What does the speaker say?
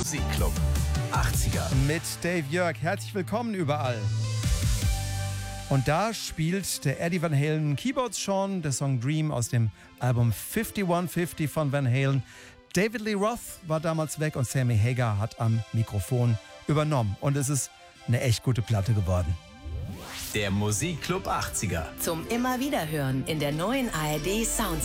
Musikclub 80er. Mit Dave Jörg. Herzlich willkommen überall. Und da spielt der Eddie Van Halen Keyboards schon, der Song Dream aus dem Album 5150 von Van Halen. David Lee Roth war damals weg und Sammy Hagar hat am Mikrofon übernommen. Und es ist eine echt gute Platte geworden. Der Musikclub 80er. Zum immer wieder hören in der neuen ARD Soundsystem.